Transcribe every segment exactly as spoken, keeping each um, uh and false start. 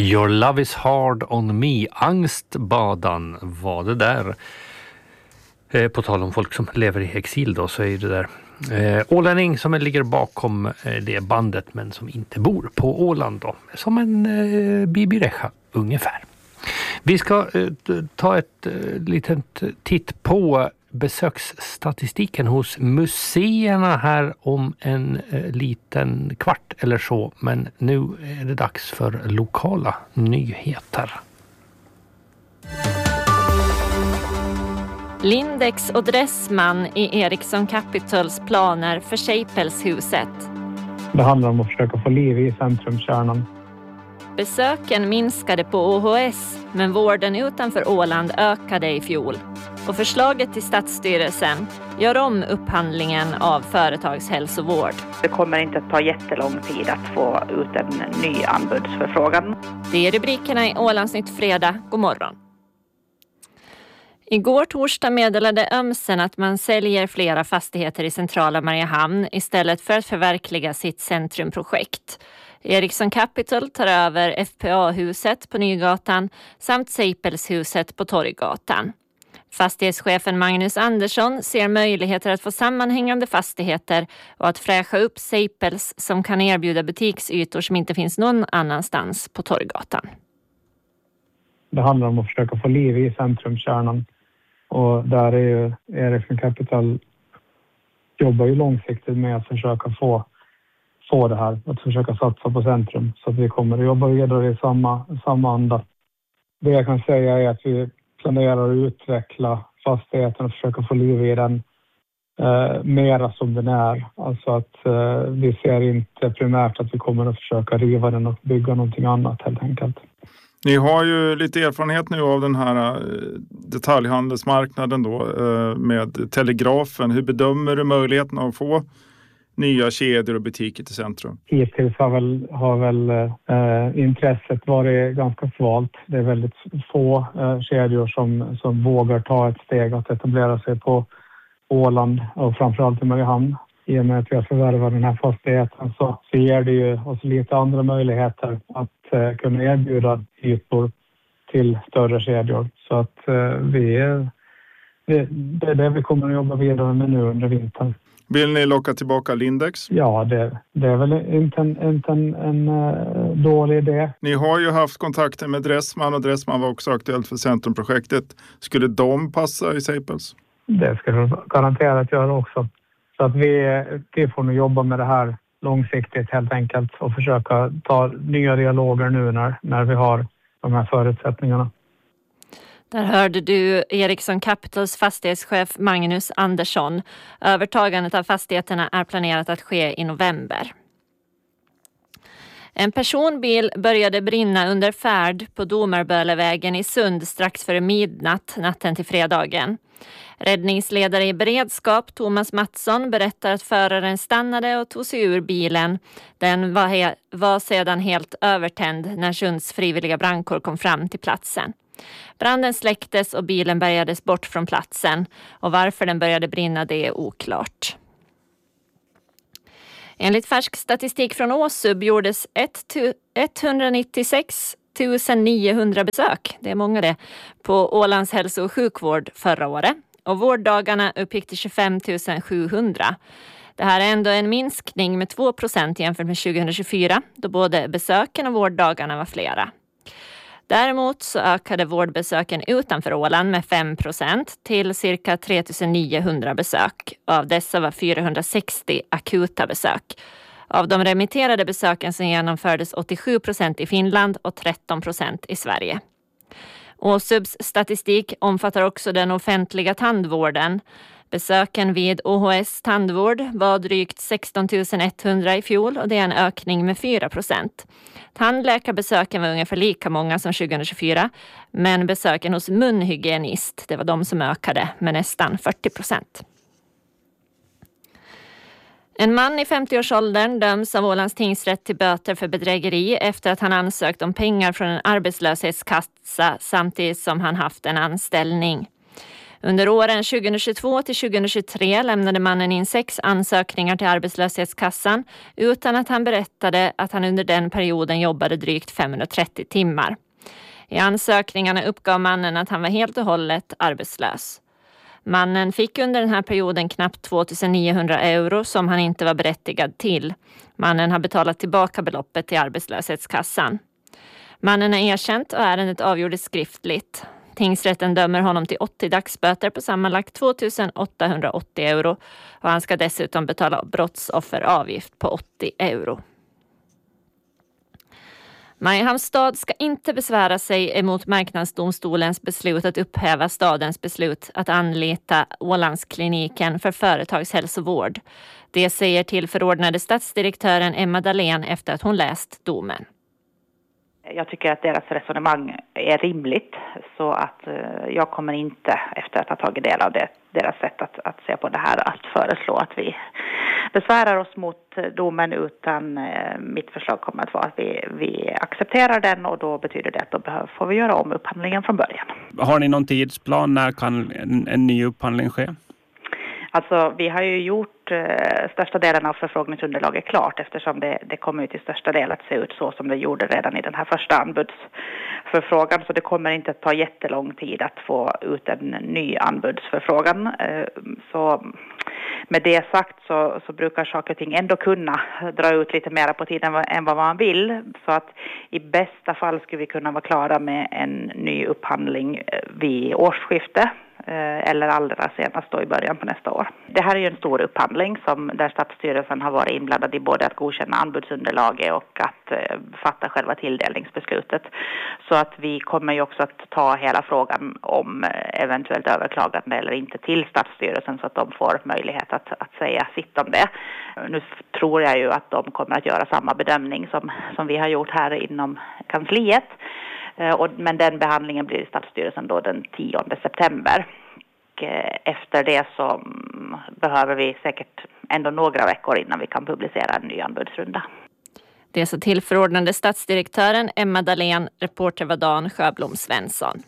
Your love is hard on me. Angstbadan var det där. Eh, på tal om folk som lever i exil då, så är det där eh, ålänning som ligger bakom eh, det bandet men som inte bor på Åland då. Som en eh, Bibi Recha ungefär. Vi ska eh, ta ett eh, litet titt på besöksstatistiken hos museerna här om en eh, liten kvart eller så. Men nu är det dags för lokala nyheter. Lindex och Dressman i Ericsson Capitals planer för Seipelshuset. Det handlar om att försöka få liv i centrumkärnan. Besöken minskade på O H S, men vården utanför Åland ökade i fjol. Och förslaget till stadsstyrelsen gör om upphandlingen av företagshälsovård. Det kommer inte att ta jättelång tid att få ut en ny anbudsförfrågan. Det är rubrikerna i Ålandsnytt fredag. God morgon. Igår torsdag meddelade Ömsen att man säljer flera fastigheter i centrala Mariehamn istället för att förverkliga sitt centrumprojekt. Ericsson Capital tar över F P A-huset på Nygatan samt Seipelshuset på Torggatan. Fastighetschefen Magnus Andersson ser möjligheter att få sammanhängande fastigheter och att fräscha upp Seipels som kan erbjuda butiksytor som inte finns någon annanstans på Torggatan. Det handlar om att försöka få liv i centrumkärnan. Och där är ju Ericsson Capital jobbar ju långsiktigt med att försöka få, få det här. Att försöka satsa på centrum. Så att vi kommer att jobba vidare i samma, samma anda. Det jag kan säga är att vi planerar att utveckla fastigheten och försöka få liv i den eh, mera som den är. Alltså att eh, vi ser inte primärt att vi kommer att försöka riva den och bygga någonting annat helt enkelt. Ni har ju lite erfarenhet nu av den här detaljhandelsmarknaden då med Telegrafen. Hur bedömer du möjligheten att få nya kedjor och butiker till centrum? Hittills har väl, har väl eh, intresset varit ganska svalt. Det är väldigt få eh, kedjor som, som vågar ta ett steg att etablera sig på Åland och framförallt i Mariehamn. I och med att vi har förvärvat den här fastigheten så, så ger det ju oss lite andra möjligheter att eh, kunna erbjuda ytor till större kedjor. Så att eh, vi, det, det är det vi kommer att jobba vidare med nu under vintern. Vill ni locka tillbaka Lindex? Ja, det, det är väl inte en, inte en, en uh, dålig idé. Ni har ju haft kontakter med Dressman och Dressman var också aktuellt för centrumprojektet. Skulle de passa i Seipels? Det ska vi garanterat göra också. Så att vi, vi får nu jobba med det här långsiktigt helt enkelt och försöka ta nya dialoger nu när, när vi har de här förutsättningarna. Där hörde du Ericsson Capitals fastighetschef Magnus Andersson. Övertagandet av fastigheterna är planerat att ske i november. En personbil började brinna under färd på Domarbölevägen i Sund strax före midnatt natten till fredagen. Räddningsledare i beredskap Thomas Mattsson berättar att föraren stannade och tog sig ur bilen. Den var, he- var sedan helt övertänd när Sunds frivilliga brandkår kom fram till platsen. Branden släcktes och bilen bärgades bort från platsen och varför den började brinna det är oklart. Enligt färsk statistik från Åsub gjordes etthundranittiosex tusen niohundra besök, det är många det, på Ålands hälso- och sjukvård förra året och vårddagarna uppgick till tjugofem tusen sjuhundra. Det här är ändå en minskning med två procent jämfört med tjugohundratjugofyra då både besöken och vårddagarna var flera. Däremot så ökade vårdbesöken utanför Åland med fem procent till cirka tre tusen niohundra besök. Av dessa var fyrahundrasextio akuta besök. Av de remitterade besöken som genomfördes åttiosju procent i Finland och tretton procent i Sverige. Åsubs statistik omfattar också den offentliga tandvården. Besöken vid O H S tandvård var drygt sexton tusen etthundra i fjol och det är en ökning med fyra procent. Tandläkarbesöken var ungefär lika många som tjugohundratjugofyra, men besöken hos munhygienist, det var de som ökade med nästan fyrtio procent. En man i femtioårsåldern döms av Ålands tingsrätt till böter för bedrägeri efter att han ansökt om pengar från en arbetslöshetskassa samtidigt som han haft en anställning. Under åren tjugohundratjugotvå till tjugohundratjugotre lämnade mannen in sex ansökningar till arbetslöshetskassan utan att han berättade att han under den perioden jobbade drygt femhundratrettio timmar. I ansökningarna uppgav mannen att han var helt och hållet arbetslös. Mannen fick under den här perioden knappt tvåtusen-niohundra euro som han inte var berättigad till. Mannen har betalat tillbaka beloppet till arbetslöshetskassan. Mannen är erkänt och ärendet avgjordes skriftligt. Tingsrätten dömer honom till åttio dagsböter på sammanlagt tvåtusen åttahundraåttio euro och han ska dessutom betala brottsofferavgift på åttio euro. Mariehamns stad ska inte besvära sig emot marknadsdomstolens beslut att upphäva stadens beslut att anlita Ålandskliniken för företagshälsovård. Det säger tillförordnade stadsdirektören Emma Dahlén efter att hon läst domen. Jag tycker att deras resonemang är rimligt, så att jag kommer inte, efter att ha tagit del av det, deras sätt att, att se på det här, att föreslå att vi besvärar oss mot domen, utan mitt förslag kommer att vara att vi, vi accepterar den, och då betyder det att då behöver, får vi göra om upphandlingen från början. Har ni någon tidsplan? När kan en, en ny upphandling ske? Alltså, vi har ju gjort eh, största delen av förfrågningsunderlaget klart, eftersom det, det kommer ju till största del att se ut så som det gjorde redan i den här första anbudsförfrågan. Så det kommer inte att ta jättelång tid att få ut en ny anbudsförfrågan. Eh, så med det sagt så, så brukar saker och ting ändå kunna dra ut lite mer på tiden än vad man vill. Så att i bästa fall skulle vi kunna vara klara med en ny upphandling vid årsskiftet. Eller allra senast då i början på nästa år. Det här är ju en stor upphandling som där Stadsstyrelsen har varit inblandad i både att godkänna anbudsunderlaget och att eh, fatta själva tilldelningsbeslutet. Så att vi kommer ju också att ta hela frågan om eh, eventuellt överklagande eller inte till Stadsstyrelsen, så att de får möjlighet att, att säga sitt om det. Nu tror jag ju att de kommer att göra samma bedömning som, som vi har gjort här inom kansliet. Men den behandlingen blir i Stadsstyrelsen då den tionde september. Och efter det så behöver vi säkert ändå några veckor innan vi kan publicera en ny anbudsrunda. Det så tillförordnade stadsdirektören Emma Dahlén, reporter var Dan Sjöblom Svensson.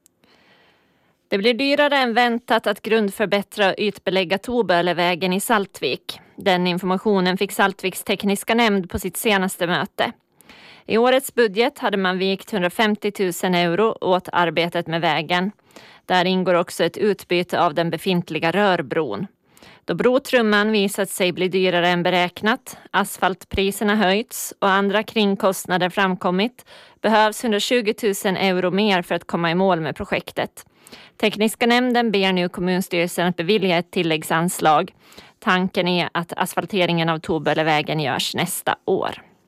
Det blir dyrare än väntat att grundförbättra och ytbelägga Tobölevägen i Saltvik. Den informationen fick Saltviks tekniska nämnd på sitt senaste möte. I årets budget hade man vikt hundrafemtio tusen euro åt arbetet med vägen. Där ingår också ett utbyte av den befintliga rörbron. Då brotrumman visat sig bli dyrare än beräknat, asfaltpriserna höjts och andra kringkostnader framkommit, behövs hundratjugo tusen euro mer för att komma i mål med projektet. Tekniska nämnden ber nu kommunstyrelsen att bevilja ett tilläggsanslag. Tanken är att asfalteringen av Tobölevägen görs nästa år.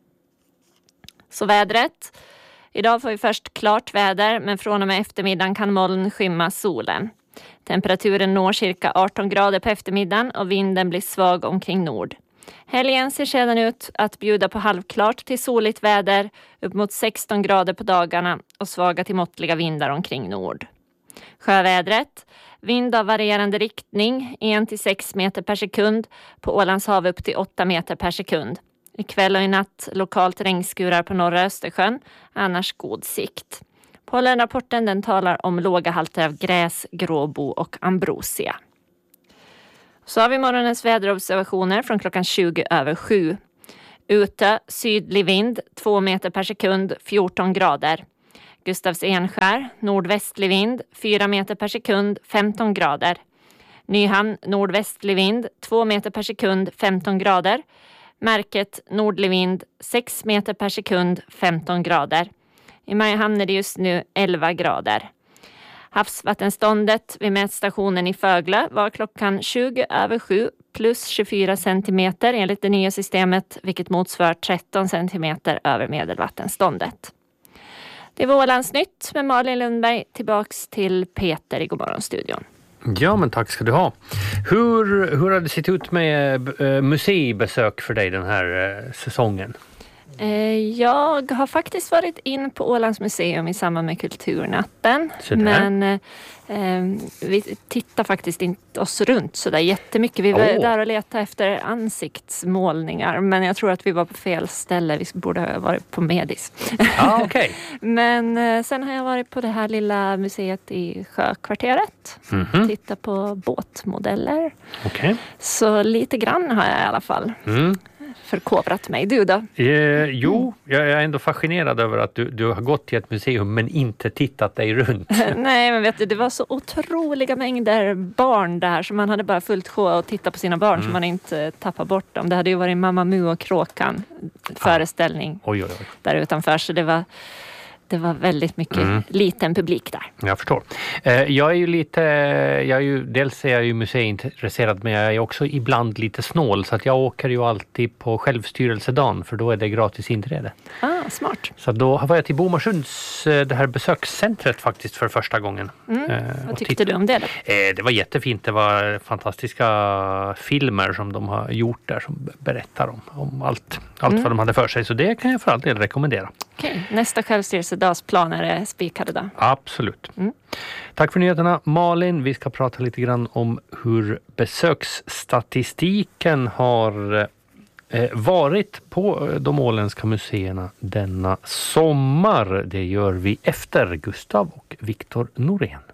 Så vädret. Idag får vi först klart väder, men från och med eftermiddagen kan moln skymma solen. Temperaturen når cirka arton grader på eftermiddagen och vinden blir svag omkring nord. Helgen ser sedan ut att bjuda på halvklart till soligt väder, upp mot sexton grader på dagarna och svaga till måttliga vindar omkring nord. Sjövädret. Vind av varierande riktning, en till sex meter per sekund, på Ålands hav upp till åtta meter per sekund. Ikväll och i natt lokalt regnskurar på norra Östersjön, annars god sikt. Pollenrapporten den talar om låga halter av gräs, gråbo och ambrosia. Så har vi morgonens väderobservationer från klockan tjugo över sju. Ute sydlig vind, två meter per sekund, fjorton grader. Gustavs Enskär, nordvästlig vind, fyra meter per sekund, femton grader. Nyhamn, nordvästlig vind, två meter per sekund, femton grader. Märket nordlig vind, sex meter per sekund, femton grader. I Mariehamn är det just nu elva grader. Havsvattenståndet vid mätstationen i Föglö var klockan tjugo över sju plus tjugofyra centimeter enligt det nya systemet, vilket motsvarar tretton centimeter över medelvattenståndet. Det var Ålandsnytt med Malin Lundberg. Tillbaks till Peter i Godmorgonstudion. Ja, men tack ska du ha. Hur, hur har det sett ut med eh, museibesök för dig den här eh, säsongen? Jag har faktiskt varit in på Ålands museum i samband med Kulturnatten. Men eh, vi tittar faktiskt inte oss runt så där jättemycket. Vi var oh. där och letade efter ansiktsmålningar. Men jag tror att vi var på fel ställe. Vi borde ha varit på Medis. Ah, okay. Men eh, sen har jag varit på det här lilla museet i Sjökvarteret. Mm-hmm. Titta på båtmodeller. Okay. Så lite grann har jag i alla fall. Mm. Förkovrat mig. Du då? Eh, jo, jag är ändå fascinerad över att du, du har gått till ett museum men inte tittat dig runt. Nej, men vet du, det var så otroliga mängder barn där så man hade bara fullt sjå och titta på sina barn mm. så man inte tappar bort dem. Det hade ju varit Mamma Mu och Kråkan föreställning ah. oj, oj, oj. där utanför så det var Det var väldigt mycket mm. liten publik där. Jag förstår. Jag är ju lite, jag är ju, dels är jag ju museiintresserad men jag är också ibland lite snål så att jag åker ju alltid på självstyrelsedagen för då är det gratis inträde. Ah, smart. Så då var jag till Bomarsunds, det här besökscentret faktiskt för första gången. Mm. Eh, Vad tyckte titt- du om det då? Eh, det var jättefint. Det var fantastiska filmer som de har gjort där som berättar om, om allt, allt mm. vad de hade för sig. Så det kan jag för all del rekommendera. Okej, okay. Nästa självstyrelsedagsplaner är spikade då? Absolut. Mm. Tack för nyheterna Malin. Vi ska prata lite grann om hur besöksstatistiken har eh, varit på de åländska museerna denna sommar. Det gör vi efter Gustav och Viktor Norén.